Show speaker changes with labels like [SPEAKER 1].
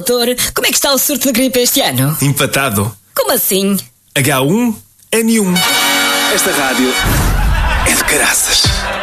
[SPEAKER 1] doutor, como é que está o surto de gripe este ano?
[SPEAKER 2] Empatado.
[SPEAKER 1] Como assim?
[SPEAKER 2] H1N1. Esta rádio é de caraças.